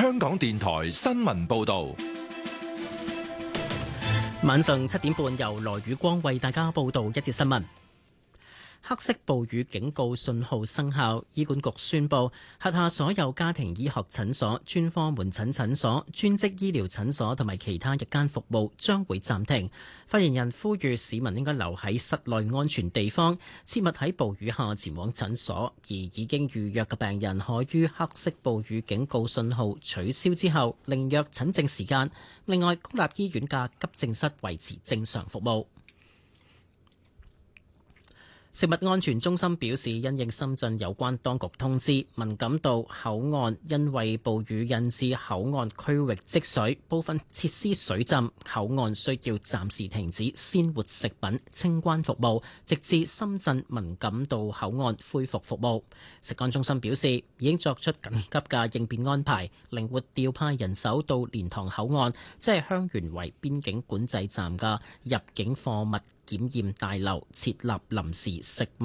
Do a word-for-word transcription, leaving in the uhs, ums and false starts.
香港電台新聞報道。 晚上七點半，由羅宇光為大家報道一節新聞。黑色暴雨警告信號生效，醫管局宣布轄下所有家庭醫學診所、專科門診診所、專職醫療診所同埋其他日間服務將會暫停。發言人呼籲市民應該留喺室內安全地方，切勿喺暴雨下前往診所。而已經預約嘅病人可於黑色暴雨警告信號取消之後另約診症時間。另外，公立醫院嘅急症室維持正常服務。食物安全中心表示，因應深圳有關當局通知，文錦渡口岸因為暴雨引致口岸區域積水，部分設施水浸，口岸需要暫時停止鮮活食品清關服務，直至深圳文錦渡口岸恢復服務。食安中心表示，已經作出緊急嘅應變安排，靈活調派人手到蓮塘口岸，即係香園圍邊境管制站嘅入境貨物檢驗大樓設立臨時食物